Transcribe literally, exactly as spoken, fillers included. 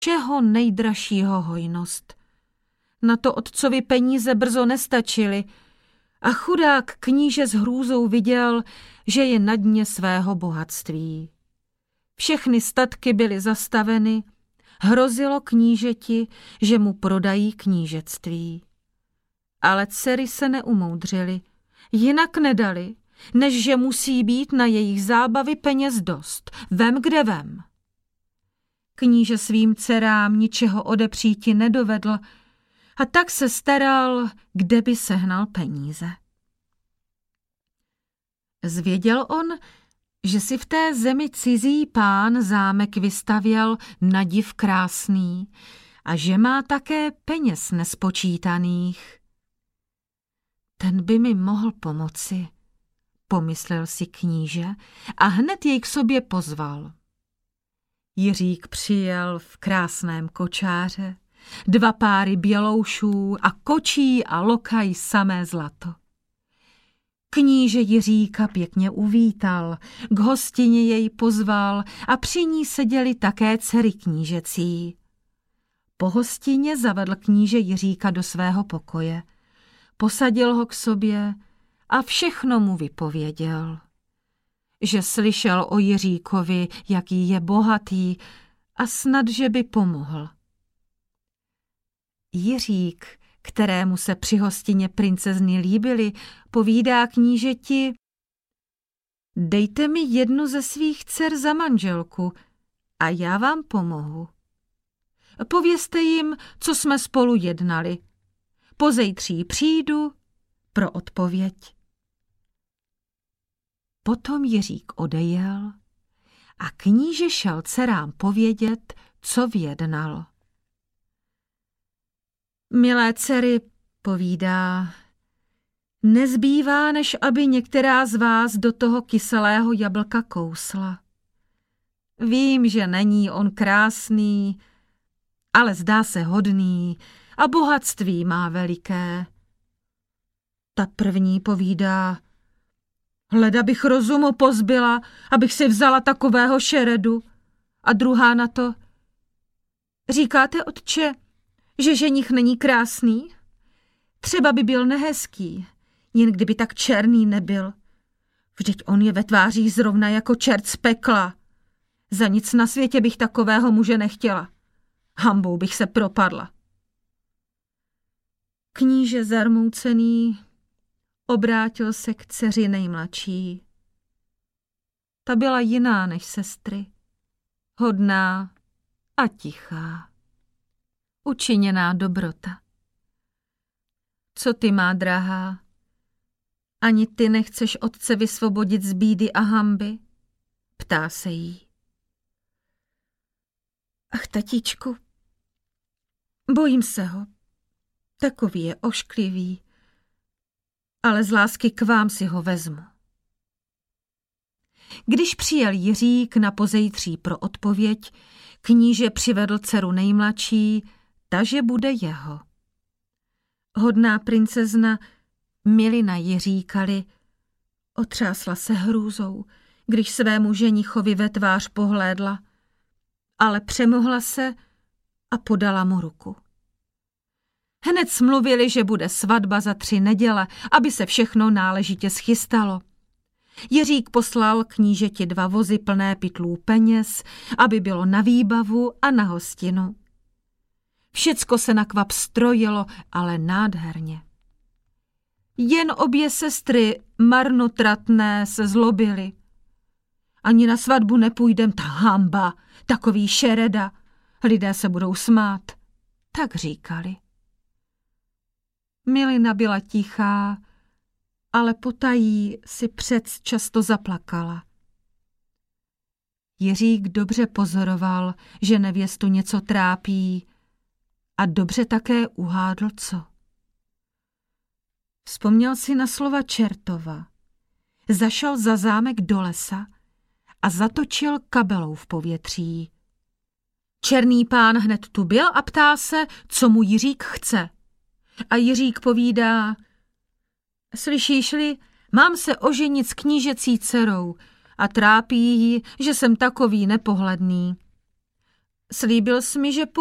čeho nejdražšího hojnost. Na to otcovi peníze brzo nestačily a chudák kníže s hrůzou viděl, že je na dně svého bohatství. Všechny statky byly zastaveny, hrozilo knížeti, že mu prodají knížectví. Ale dcery se neumoudřily, jinak nedali, než že musí být na jejich zábavy peněz dost, vem kde vem. Kníže svým dcerám ničeho odepříti nedovedl a tak se staral, kde by sehnal peníze. Zvěděl on, že si v té zemi cizí pán zámek vystavěl nadiv krásný a že má také peněz nespočítaných. Ten by mi mohl pomoci, pomyslel si kníže a hned jej k sobě pozval. Jiřík přijel v krásném kočáře, dva páry běloušů a kočí a lokaj samé zlato. Kníže Jiříka pěkně uvítal, k hostině jej pozval a při ní seděli také dcery knížecí. Po hostině zavedl kníže Jiříka do svého pokoje, posadil ho k sobě a všechno mu vypověděl. Že slyšel o Jiříkovi, jaký je bohatý a snad, že by pomohl. Jiřík, kterému se při hostině princezny líbily, povídá knížeti: dejte mi jednu ze svých dcer za manželku a já vám pomohu. Povězte jim, co jsme spolu jednali. Pozejtří přijdu pro odpověď. Potom Jiřík odejel a kníže šel dcerám povědět, co vyjednal. Milé dcery, povídá, nezbývá, než aby některá z vás do toho kyselého jablka kousla. Vím, že není on krásný, ale zdá se hodný a bohatství má veliké. Ta první povídá, hleda bych rozumu pozbyla, abych si vzala takového šeredu. A druhá na to, říkáte, otče, že ženich není krásný? Třeba by byl nehezký, jen kdyby tak černý nebyl. Vždyť on je ve tváří zrovna jako čert z pekla. Za nic na světě bych takového muže nechtěla. Hanbou bych se propadla. Kníže zarmoucený obrátil se k dceři nejmladší. Ta byla jiná než sestry, hodná a tichá. Učiněná dobrota. Co ty, má drahá? Ani ty nechceš otce vysvobodit z bídy a hanby? Ptá se jí. Ach, tatíčku, bojím se ho. Takový je ošklivý, ale z lásky k vám si ho vezmu. Když přijel Jiřík na pozejtří pro odpověď, kníže přivedl dceru nejmladší, taže bude jeho. Hodná princezna Milina Jiříkali otřásla se hrůzou, když svému ženichovi ve tvář pohlédla, ale přemohla se a podala mu ruku. Hned smluvili, že bude svatba za tři neděle, aby se všechno náležitě schystalo. Jiřík poslal knížeti dva vozy plné pytlů peněz, aby bylo na výbavu a na hostinu. Všecko se na kvap strojilo, ale nádherně. Jen obě sestry marnotratné se zlobily. Ani na svatbu nepůjdem, ta hamba, takový šereda, lidé se budou smát, tak říkali. Milina byla tichá, ale potají si přec často zaplakala. Jiřík dobře pozoroval, že nevěstu něco trápí a dobře také uhádl, co. Vzpomněl si na slova Čertova, zašel za zámek do lesa a zatočil kabelou v povětří. Černý pán hned tu byl a ptá se, co mu Jiřík chce. A Jiřík povídá, slyšíš-li, mám se oženit s knížecí dcerou a trápí ji, že jsem takový nepohledný. Slíbil jsi mi, že